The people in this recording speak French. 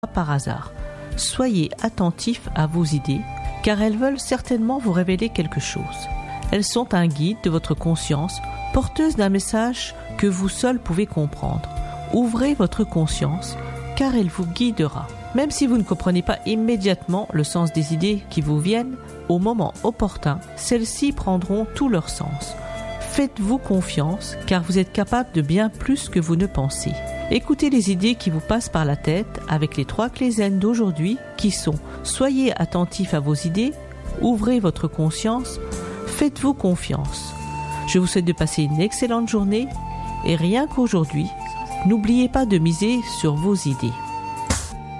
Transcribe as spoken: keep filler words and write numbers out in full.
par hasard. Soyez attentifs à vos idées, car elles veulent certainement vous révéler quelque chose. Elles sont un guide de votre conscience, porteuse d'un message que vous seul pouvez comprendre. Ouvrez votre conscience, car elle vous guidera. Même si vous ne comprenez pas immédiatement le sens des idées qui vous viennent, au moment opportun, celles-ci prendront tout leur sens. Faites-vous confiance, car vous êtes capable de bien plus que vous ne pensez. Écoutez les idées qui vous passent par la tête avec les trois clés zen d'aujourd'hui qui sont « Soyez attentifs à vos idées »,« Ouvrez votre conscience »,« Faites-vous confiance ». Je vous souhaite de passer une excellente journée et rien qu'aujourd'hui, n'oubliez pas de miser sur vos idées.